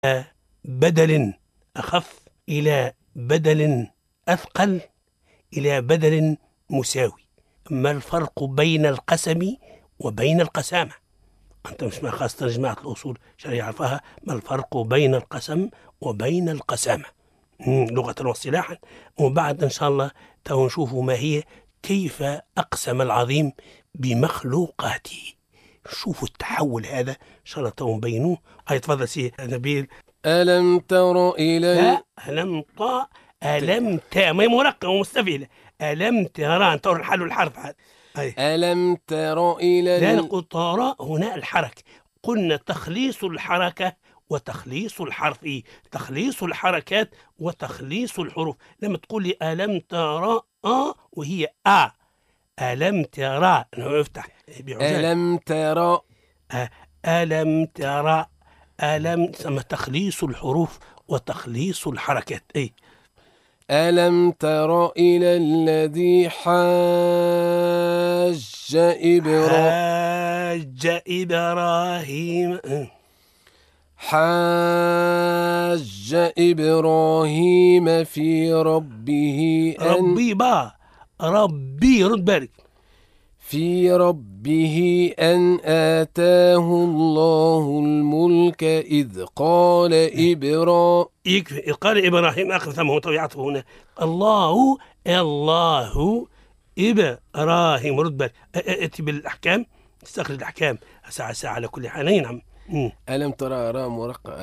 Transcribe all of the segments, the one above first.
بدل أخف إلى بدل أثقل إلى بدل مساوي. ما الفرق بين القسم وبين القسامة؟ أنت مش ما خاصة جماعة الأصول شريعة عرفها. ما الفرق بين القسم وبين القسامة لغة واصطلاحا؟ وبعد إن شاء الله نشوفوا ما هي كيف أقسم العظيم بمخلوقاته. شوفوا التحول هذا إن شاء الله نبينوه. تفضل سي نبيل. ألم تر إلى ألم ما مرقم ومستفيلة. ألم ترى أنت الحل الحرف هذا. ألم تر إلى لا نقول طارا هنا الحركة. قلنا تخليص الحركة وتخليص الحرف. تخليص الحركات وتخليص الحروف. لما تقول لي ألم ترى وهي ألم ترى افتح ألم ترى ألم ترى ألم تخليص الحروف وتخليص الحركات. ألم تر إلى الذي حاج إبراهيم في ربه ربي رد بالك في ربه أن آتاه الله الملك إذ قال إبراهيم آخر ثم هو طبيعته هنا الله إبراهيم رد بالك. ائتي بالأحكام استخرج الأحكام ساعة على كل حال. نعم. ألم ترى راء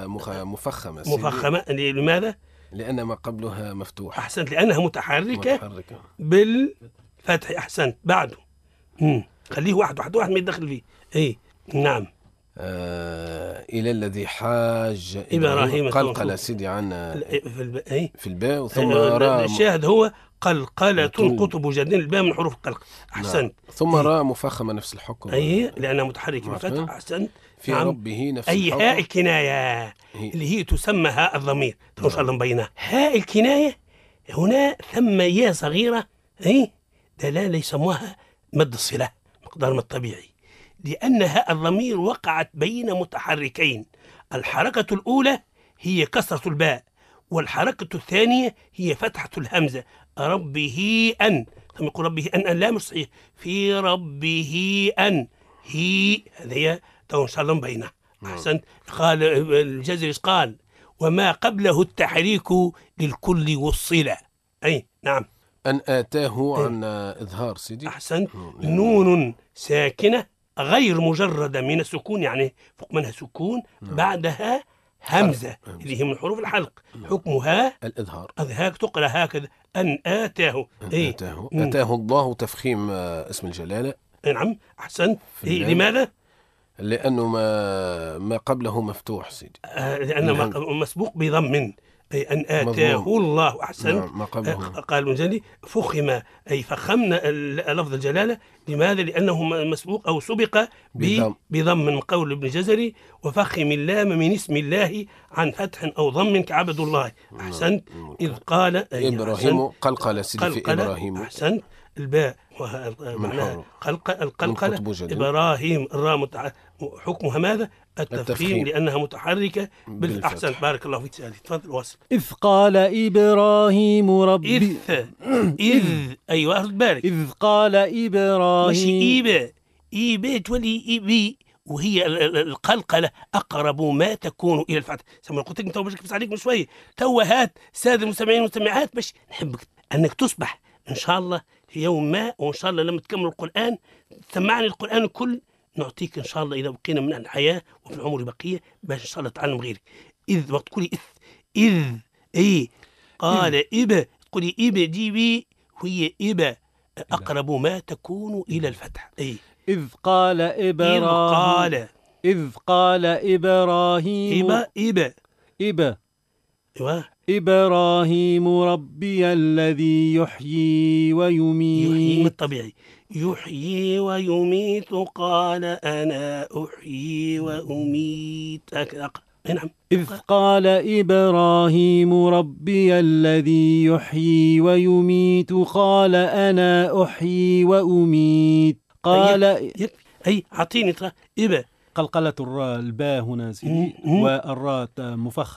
مفخمة لماذا؟ لأن ما قبلها مفتوح. أحسنت لأنها متحركة بالفتح. أحسنت بعده خليه واحد ما يدخل فيه. نعم. إلى الذي حاج إبراهيم قلقل سيدي عنا في الباء ثم الشاهد هو قلقلة قطب جدين الباء من حروف القلق. أحسنت. ثم راء مفخمة نفس الحكم لأنها متحركة بالفتح. أحسنت. في ربه نفس الحكم. هاء الكناية اللي هي تسمى هاء الضمير. إن شاء الله مبينها. هاء الكناية هنا ثم يا صغيرة دلالة يسموها مد الصلة مقدار ما الطبيعي، لأن هاء الضمير وقعت بين متحركين. الحركة الأولى هي كسرة الباء والحركة الثانية هي فتحة الهمزة. ربه أن ثم يقول ربه أن لا مش صحيح. في ربه أن هي هذه إن شاء الله مبينة. أحسنت. قال الجزري قال وما قبله التحريك للكل والصلة. نعم. أن آتاه عن إظهار سيدي. أحسنت. نون ساكنة غير مجردة من السكون يعني فوق منها سكون بعدها همزة اللي هي من حروف الحلق. حكمها الإظهار. أذهاك تقرأ هكذا أن آتاه. آتاه الله تفخيم اسم الجلالة. نعم. أحسنت. لماذا؟ لأنه ما قبله مفتوح سيدي. لأنه مسبوق بضم أن آتاه الله. أحسن. قال المنزلي فخم فخمنا لفظ الجلالة. لماذا؟ لأنه مسبوق أو سبق بضم من قول ابن جزري وفخم اللام من اسم الله عن فتح أو ضم كعبد الله. أحسنت. إذ قال إبراهيم قلقل سيدي في إبراهيم. أحسنت. الباء معناها القلقلة. إبراهيم الراء حكمها ماذا؟ التفخيم لأنها متحركة بالأحسن. بارك الله فيك سيدي. تفضل واصل. إذ قال إبراهيم ربي أيوة أخذ بالك. إذ قال إبراهيم مش إيبة تولي إيبي وهي القلقلة أقرب ما تكون إلى الفتح. سمع قلت لك أنت باش نكبس عليك من شوية توا هات سادة المستمعين والمستمعات باش نحبك أنك تصبح إن شاء الله في يوم ما وإن شاء الله لما تكمل القرآن تسمعني القرآن الكل نعطيك إن شاء الله إذا بقينا من الحياة وفي العمر بقية باش إن شاء الله تعلم غيرك. إذ وقت تقولي إذ قال إبا تقولي إبا دي بي وهي إبا أقرب ما تكون إلى الفتح. إذ قال إبراهيم إذ قال إبراهيم إبا إبراهيم ربي الذي يحيي ويميت. الطبيعي يحيي ويميت قال أنا أحيي وأميت. نعم. إذ قال إبراهيم ربي الذي يحيي ويميت قال أنا أحيي وأميت قال أعطيني إبا قلقلة الباء هنا سيدي والراء مفخمة.